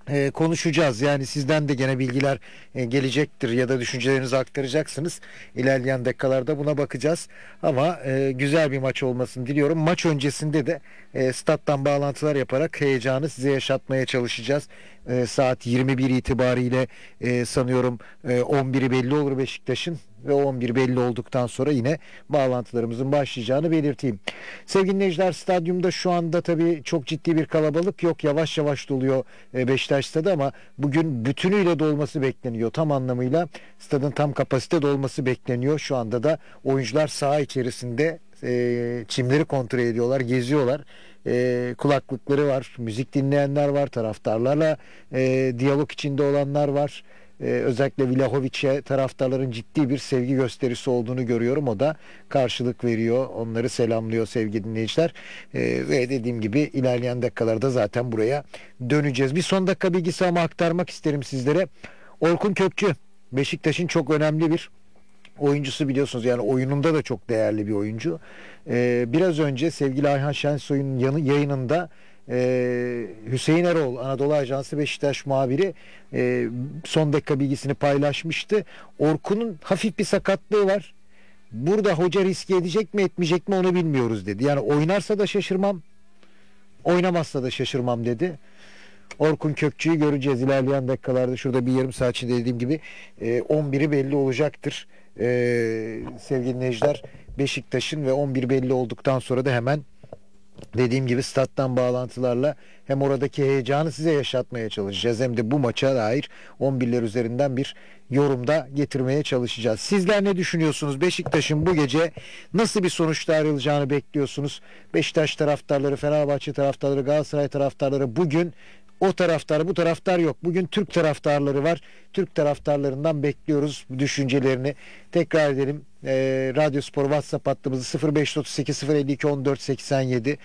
konuşacağız. Yani sizden de gene bilgiler gelecektir ya da düşüncelerinizi aktaracaksınız. İlerleyen dakikalarda buna bakacağız. Ama güzel bir maç olmasını diliyorum. Maç öncesinde de stat'tan bağlantılar yaparak heyecanı size yaşatmaya çalışacağız. Saat 21 itibariyle sanıyorum 11'i belli olur Beşiktaş'ın ve 11 belli olduktan sonra yine bağlantılarımızın başlayacağını belirteyim. Sevgili dinleyiciler, stadyumda şu anda tabii çok ciddi bir kalabalık yok. Yavaş yavaş doluyor Beşiktaş stadı ama bugün bütünüyle dolması bekleniyor. Tam anlamıyla stadın tam kapasite dolması bekleniyor. Şu anda da oyuncular saha içerisinde çimleri kontrol ediyorlar, geziyorlar. Kulaklıkları var, müzik dinleyenler var, taraftarlarla diyalog içinde olanlar var. Özellikle Vlahovic'e taraftarların ciddi bir sevgi gösterisi olduğunu görüyorum. O da karşılık veriyor. Onları selamlıyor sevgili dinleyiciler. Ve dediğim gibi ilerleyen dakikalarda zaten buraya döneceğiz. Bir son dakika bilgisi ama aktarmak isterim sizlere. Orkun Kökçü, Beşiktaş'ın çok önemli bir oyuncusu biliyorsunuz. Yani oyununda da çok değerli bir oyuncu. Biraz önce sevgili Ayhan Şensoy'un yayınında Hüseyin Erol, Anadolu Ajansı Beşiktaş muhabiri son dakika bilgisini paylaşmıştı. Orkun'un hafif bir sakatlığı var. Burada hoca riske edecek mi etmeyecek mi onu bilmiyoruz dedi. Yani oynarsa da şaşırmam, oynamazsa da şaşırmam dedi. Orkun Kökçü'yü göreceğiz ilerleyen dakikalarda. Şurada bir yarım saat içinde dediğim gibi 11'i belli olacaktır. Sevgili dinleyiciler, Beşiktaş'ın ve 11 belli olduktan sonra da hemen dediğim gibi stat'tan bağlantılarla hem oradaki heyecanı size yaşatmaya çalışacağız hem de bu maça dair 11'ler üzerinden bir yorumda getirmeye çalışacağız. Sizler ne düşünüyorsunuz? Beşiktaş'ın bu gece nasıl bir sonuçta ayrılacağını bekliyorsunuz? Beşiktaş taraftarları, Fenerbahçe taraftarları, Galatasaray taraftarları bugün o taraftar, bu taraftar yok. Bugün Türk taraftarları var. Türk taraftarlarından bekliyoruz düşüncelerini. Tekrar edelim. Radyo Spor WhatsApp hattımızı 0538 052 14 87